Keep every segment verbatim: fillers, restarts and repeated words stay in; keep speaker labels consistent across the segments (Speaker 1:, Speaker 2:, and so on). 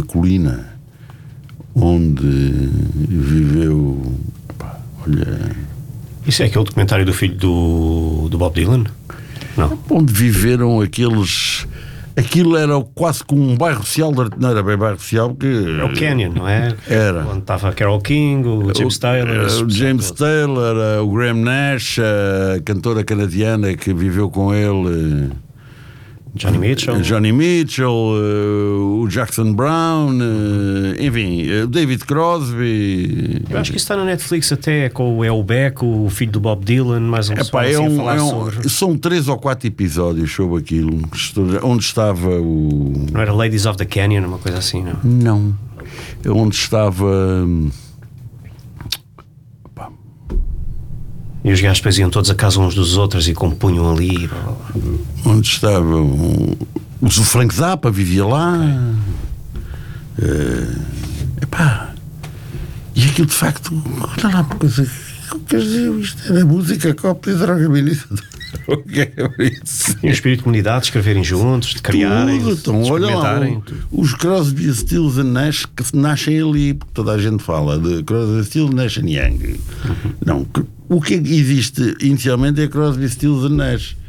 Speaker 1: colina onde viveu, pá, olha...
Speaker 2: Isso é aquele documentário do filho do, do Bob Dylan? Não.
Speaker 1: Onde viveram aqueles... Aquilo era quase como um bairro social, não era bem bairro social, porque...
Speaker 2: É o Canyon, não é?
Speaker 1: Era.
Speaker 2: Onde estava Carole King, o James
Speaker 1: o,
Speaker 2: Taylor.
Speaker 1: O James Taylor, o Graham Nash, a cantora canadiana que viveu com ele...
Speaker 2: Johnny Mitchell.
Speaker 1: Johnny Mitchell, uh, o Jackson Brown, uh, enfim, o uh, David Crosby.
Speaker 2: Eu acho que isso está na Netflix até, com o El Beck, o filho do Bob Dylan, mais um
Speaker 1: Epá,
Speaker 2: assim
Speaker 1: é um,
Speaker 2: a falar
Speaker 1: é um,
Speaker 2: sobre...
Speaker 1: São três ou quatro episódios sobre aquilo, onde estava o...
Speaker 2: Não era Ladies of the Canyon, uma coisa assim, não?
Speaker 1: Não. Onde estava...
Speaker 2: E os gajos depois iam todos a casa uns dos outros e compunham ali. Blá, blá, blá.
Speaker 1: Onde estava o, o Frank Zappa vivia lá. Uh, epá. E aquilo de facto, olha lá uma coisa. Quer dizer, isto era música, copo e droga, ministro. O que é isso?
Speaker 2: E o espírito de comunidade, de escreverem juntos, de criarem,
Speaker 1: tudo, então,
Speaker 2: de
Speaker 1: olha lá,
Speaker 2: experimentarem.
Speaker 1: o, os Crosby, Stills and Nash que nascem ali, porque toda a gente fala de Crosby, Stills, Nash and Young. Uhum. Não, o que existe inicialmente é Crosby, Stills and Nash.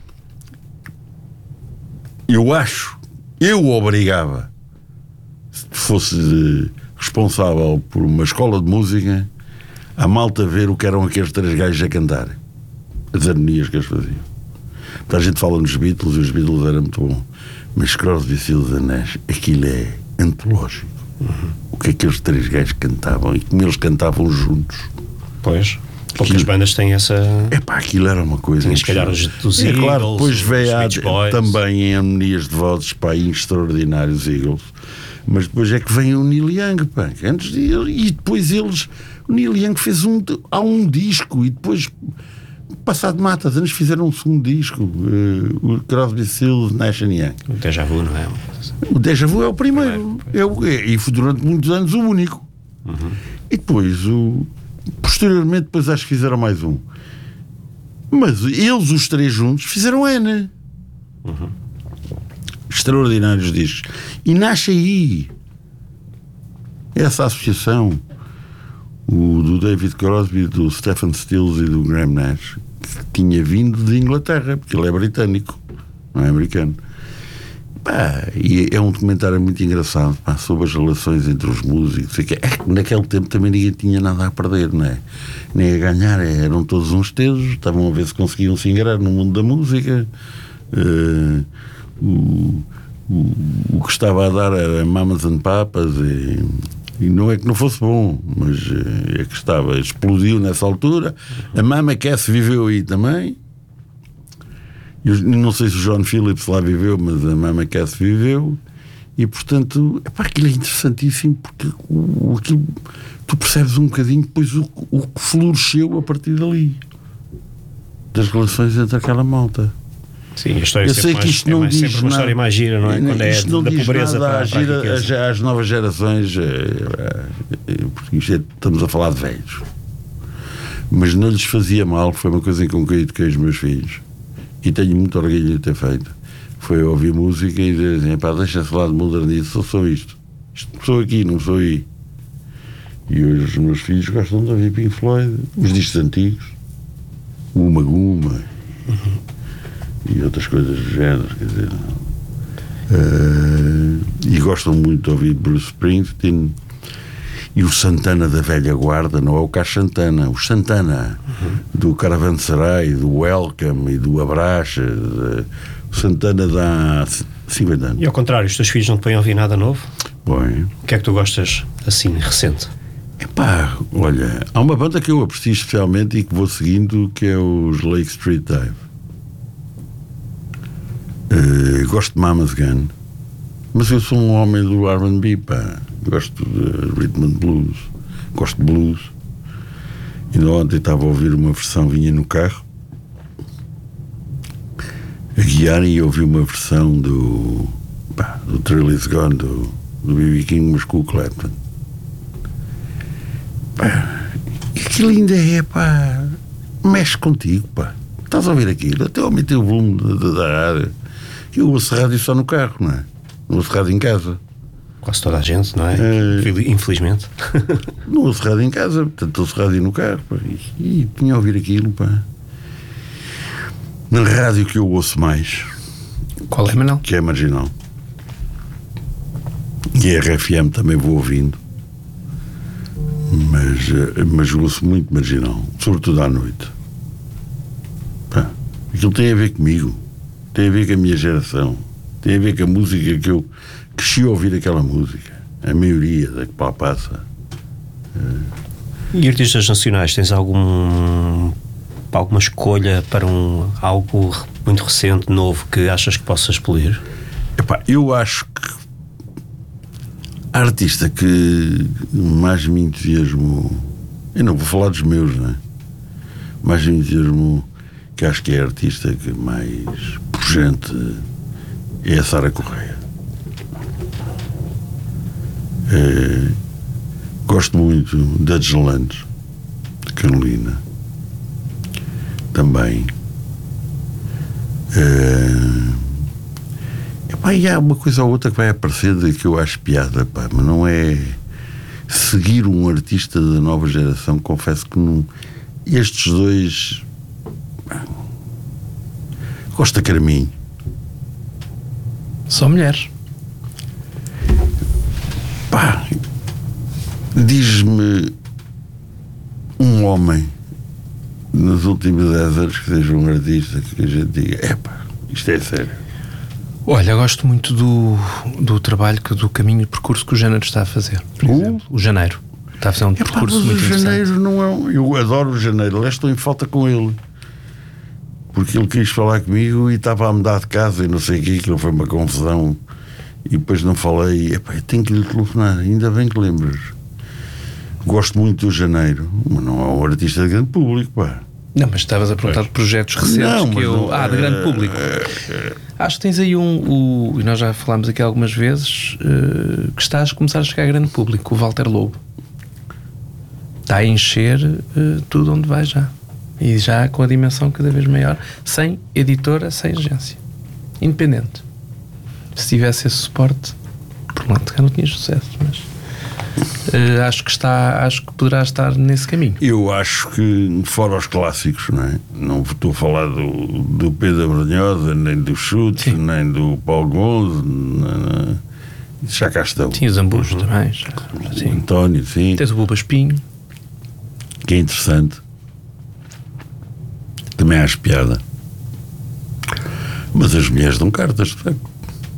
Speaker 1: Eu acho, eu obrigava, se fosse responsável por uma escola de música, a malta ver o que eram aqueles três gajos a cantar, as harmonias que eles faziam. Então a gente fala nos Beatles, e os Beatles eram muito bom, mas Crosby, Stills and Nash, aquilo é antológico. Uhum. O que aqueles três gajos cantavam e como eles cantavam juntos.
Speaker 2: Pois, poucas aquilo, bandas têm essa...
Speaker 1: É pá, aquilo era uma coisa...
Speaker 2: Tinha se calhar os dos
Speaker 1: é,
Speaker 2: Eagles,
Speaker 1: claro, depois veio
Speaker 2: a,
Speaker 1: também em harmonias de vozes, pá, extraordinários Eagles, mas depois é que vem o Neil Young, pá, antes de, e depois eles... O Neil Young fez um... Há um disco e depois... Passado matas anos fizeram um segundo disco, uh, o Crosby, Stills, Nash and Young.
Speaker 2: O Déjà Vu, não é?
Speaker 1: O Déjà Vu é o primeiro, é o, é, e foi durante muitos anos o único. Uhum. E depois, o, posteriormente, depois acho que fizeram mais um. Mas eles, os três juntos, fizeram N. Uhum. Extraordinários discos. E nasce aí essa associação. O do David Crosby, do Stephen Stills e do Graham Nash, que tinha vindo de Inglaterra, porque ele é britânico, não é americano. Pá, e é um documentário muito engraçado, pá, sobre as relações entre os músicos. É que naquele tempo também ninguém tinha nada a perder, não é? Nem a ganhar, eram todos uns tesos, estavam a ver se conseguiam se ingrar no mundo da música. Uh, o, o, o que estava a dar era Mamas and Papas e... E não é que não fosse bom, mas é que estava, explodiu nessa altura. A Mama Cass viveu aí também. Eu não sei se o John Phillips lá viveu, mas a Mama Cass viveu. E portanto, epá, aquilo é interessantíssimo, porque o, aquilo, tu percebes um bocadinho depois o, o que floresceu a partir dali, das relações entre aquela malta.
Speaker 2: Sim, a história
Speaker 1: eu sei que isto não
Speaker 2: é mais,
Speaker 1: diz
Speaker 2: sempre uma
Speaker 1: nada,
Speaker 2: história mais gira, não é? Quando é
Speaker 1: isto não
Speaker 2: da
Speaker 1: diz
Speaker 2: pobreza
Speaker 1: nada
Speaker 2: para,
Speaker 1: à
Speaker 2: para
Speaker 1: gira,
Speaker 2: a riqueza.
Speaker 1: às novas gerações, é, é, porque isto é, estamos a falar de velhos, mas não lhes fazia mal. Foi uma coisa com que eu eduquei os meus filhos e tenho muito orgulho de ter feito. Foi ouvir música e dizer assim, pá, deixa-se lá de modernismo, só sou isto, isto sou aqui, não sou aí. E hoje os meus filhos gostam de ouvir Pink Floyd, os discos antigos, Uma Guma, uhum. E outras coisas do género, quer dizer, uh, e gostam muito de ouvir Bruce Springsteen e o Santana da velha guarda, não é o Carlos Santana, o Santana, uhum. Do Caravanserai, do Welcome e do Abraça, o Santana dá cinquenta anos.
Speaker 2: E ao contrário, os teus filhos não te põem a ouvir nada novo?
Speaker 1: Põe.
Speaker 2: O que é que tu gostas assim, recente?
Speaker 1: Epá, olha, há uma banda que eu aprecio especialmente e que vou seguindo, que é os Lake Street Dive. Uh, gosto de Mama's Gun, mas eu sou um homem do R and B, pá. Gosto de rhythm and blues, gosto de blues. Ainda ontem estava a ouvir uma versão, vinha no carro a guiar e ouvi uma versão do, pá, do Thrill Is Gone, do, do B B King, mas com o Clapton. Pá, aquilo ainda é, pá, mexe contigo, pá. Estás a ouvir aquilo, até aumentei o volume da rádio. Eu ouço rádio só no carro, não é? Não ouço rádio em casa.
Speaker 2: quase toda a gente, não é?
Speaker 1: É...
Speaker 2: Infelizmente.
Speaker 1: Não ouço rádio em casa, portanto ouço rádio no carro, pá, e, e tinha a ouvir aquilo, pá. Na rádio que eu ouço mais.
Speaker 3: Qual é, Manuel?
Speaker 1: Que é Marginal. E a R F M também vou ouvindo. Mas, mas ouço muito Marginal, sobretudo à noite. Pá, aquilo tem a ver comigo, tem a ver com a minha geração, tem a ver com a música que eu cresci a ouvir, aquela música, a maioria da que lá passa.
Speaker 2: E artistas nacionais, tens algum alguma escolha para um, algo muito recente, novo, que achas que possa explodir?
Speaker 1: Epá, eu acho que a artista que mais me entusiasmou, eu não vou falar dos meus, não é? Mais me entusiasmou, que acho que é a artista que mais pujante é a Sara Correia. É, gosto muito da Deslandes, de Carolina, também. É, epá, e há uma coisa ou outra que vai aparecer que eu acho piada, pá, mas não é seguir um artista da nova geração. Confesso que não. Estes dois. Gosto da Carminho.
Speaker 3: São mulheres.
Speaker 1: Pá, diz-me um homem nos últimos dez anos que seja um artista que a gente diga, epá, isto é sério.
Speaker 3: Olha, gosto muito do, do trabalho, que, do caminho de percurso que o Janeiro está a fazer, por
Speaker 1: Uh.
Speaker 3: exemplo. O Janeiro está a fazer um
Speaker 1: Epá,
Speaker 3: percurso
Speaker 1: mas
Speaker 3: muito
Speaker 1: o
Speaker 3: interessante.
Speaker 1: Janeiro não é um... Eu adoro o Janeiro, aliás estou em falta com ele, porque ele quis falar comigo e estava a mudar de casa e não sei o que, aquilo foi uma confusão e depois não falei. Epá, eu tenho que lhe telefonar, ainda bem que lembras. Gosto muito do Janeiro, mas não é um artista de grande público, pá.
Speaker 3: Não, mas estavas a perguntar de projetos recentes.
Speaker 1: Não,
Speaker 3: que
Speaker 1: mas
Speaker 3: eu...
Speaker 1: não-
Speaker 3: Ah, de grande público. Acho que tens aí um, o, e nós já falámos aqui algumas vezes, eh, que estás a começar a chegar a grande público, o Walter Lobo. Está a encher eh, tudo onde vai já. E já com a dimensão cada vez maior, sem editora, sem agência. Independente. Se tivesse esse suporte, por lá não tinha sucesso, mas eh, acho que está, acho que poderá estar nesse caminho.
Speaker 1: Eu acho que, fora os clássicos, não é? Não estou a falar do, do Pedro Brunhosa, nem do Chutes,
Speaker 3: Sim.
Speaker 1: nem do Paulo Gonzo, não, não. Já cá estão.
Speaker 3: Tinha os ambos também. Já,
Speaker 1: O
Speaker 3: sim.
Speaker 1: António, sim,
Speaker 3: Tens o Buba Espinho.
Speaker 1: que é interessante. Também acho piada. Mas as mulheres dão cartas, de facto.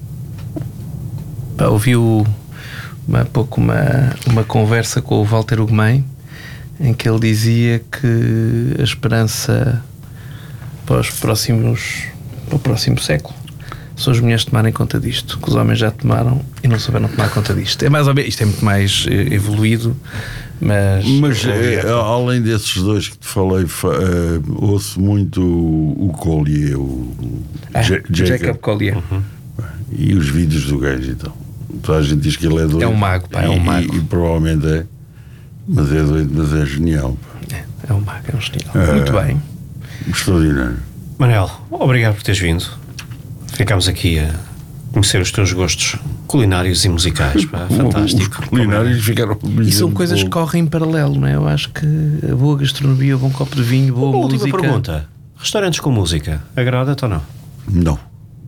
Speaker 3: Pá, ouvi o- uma, há pouco uma, uma conversa com o Walter Ugumem, em que ele dizia que a esperança para os próximos, para o próximo século são as mulheres tomarem conta disto, que os homens já tomaram e não souberam tomar conta disto. É mais ou menos, isto é muito mais eh, evoluído, mas,
Speaker 1: Mas eh, além desses dois que te falei, fa- eh, ouço muito o, o Collier, o, o
Speaker 3: Ah,
Speaker 1: Ja-
Speaker 3: Jacob Collier.
Speaker 1: e os vídeos do gajo e tal. Toda a gente diz que ele é doido.
Speaker 3: É um mago, pá, é um
Speaker 1: E-
Speaker 3: mago.
Speaker 1: E, e provavelmente é. Mas é doido, mas é genial. Pá.
Speaker 3: É, é um mago, é um genial.
Speaker 1: Ah.
Speaker 3: Muito bem.
Speaker 1: Extraordinário.
Speaker 2: Manel, obrigado por teres vindo. Ficámos aqui a conhecer os teus gostos culinários e musicais. Pá, fantástico.
Speaker 1: Os culinários ficaram.
Speaker 3: E são coisas que correm em paralelo, não é? Eu acho que a boa gastronomia, o bom copo de vinho, boa
Speaker 2: Uma
Speaker 3: música.
Speaker 2: última pergunta. Restaurantes com música, agrada-te ou não?
Speaker 1: Não.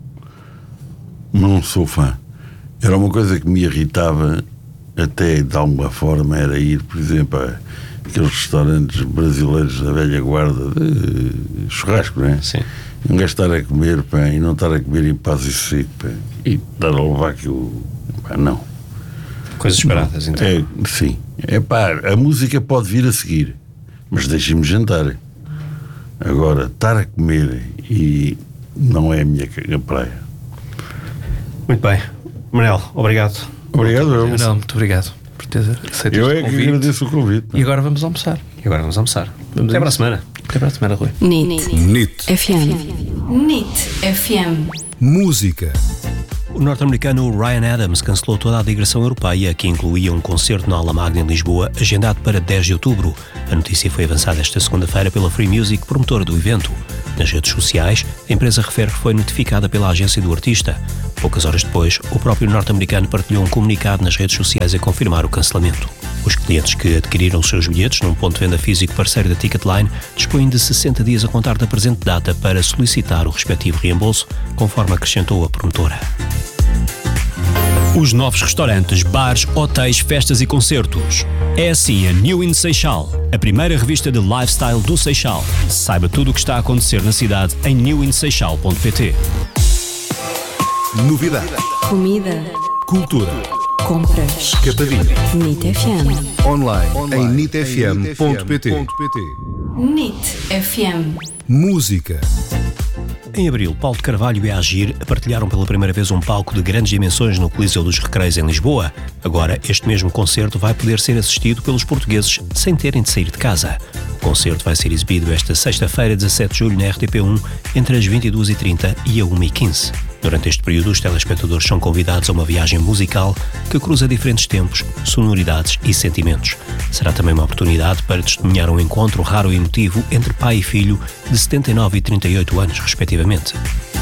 Speaker 1: Não sou fã. Era uma coisa que me irritava, até de alguma forma, era ir, por exemplo, a aqueles restaurantes brasileiros da velha guarda de churrasco, não é?
Speaker 2: Sim.
Speaker 1: Um gajo estar a comer, pá, e não estar a comer em paz e seco, pá, e estar a levar aquilo. Pá, não.
Speaker 2: Coisas baratas, então.
Speaker 1: É, sim. É pá, a música pode vir a seguir, mas deixem-me jantar. Agora, estar a comer e não é a minha ca- praia.
Speaker 2: Muito bem. Manel, obrigado.
Speaker 1: Obrigado, eu.
Speaker 3: Não, muito obrigado por ter aceito
Speaker 1: Eu
Speaker 3: este
Speaker 1: é que
Speaker 3: convite.
Speaker 1: agradeço o convite.
Speaker 3: E agora vamos almoçar.
Speaker 2: E agora vamos almoçar.
Speaker 3: Vamos
Speaker 2: Até
Speaker 3: a
Speaker 2: para a
Speaker 3: isso.
Speaker 2: semana.
Speaker 3: Até para a semana, Rui.
Speaker 4: N I T
Speaker 5: N I T.
Speaker 4: F M.
Speaker 6: N I T F M.
Speaker 5: Música.
Speaker 2: O norte-americano Ryan Adams cancelou toda a digressão europeia, que incluía um concerto na Aula Magna em Lisboa, agendado para dez de outubro. A notícia foi avançada esta segunda-feira pela Free Music, promotora do evento. Nas redes sociais, a empresa refere que foi notificada pela agência do artista. Poucas horas depois, o próprio norte-americano partilhou um comunicado nas redes sociais a confirmar o cancelamento. Os clientes que adquiriram os seus bilhetes num ponto de venda físico parceiro da Ticketline dispõem de sessenta dias a contar da presente data para solicitar o respectivo reembolso, conforme acrescentou a promotora.
Speaker 4: Os novos restaurantes, bares, hotéis, festas e concertos. É assim a New in Seixal, a primeira revista de lifestyle do Seixal. Saiba tudo o que está a acontecer na cidade em new in seixal ponto pt.
Speaker 5: Novidade.
Speaker 6: Comida.
Speaker 5: Cultura.
Speaker 6: Compras.
Speaker 5: Escapadinha.
Speaker 6: Nit F M.
Speaker 5: Online, Online em nit f m ponto p t.
Speaker 6: Nit F M.
Speaker 5: Música.
Speaker 2: Em abril, Paulo de Carvalho e a Agir partilharam pela primeira vez um palco de grandes dimensões no Coliseu dos Recreios em Lisboa. Agora, este mesmo concerto vai poder ser assistido pelos portugueses sem terem de sair de casa. O concerto vai ser exibido esta sexta-feira, dezassete de julho, na R T P um, entre as vinte e duas e trinta e a uma e quinze. Durante este período, os telespectadores são convidados a uma viagem musical que cruza diferentes tempos, sonoridades e sentimentos. Será também uma oportunidade para testemunhar um encontro raro e emotivo entre pai e filho de setenta e nove e trinta e oito anos, respectivamente.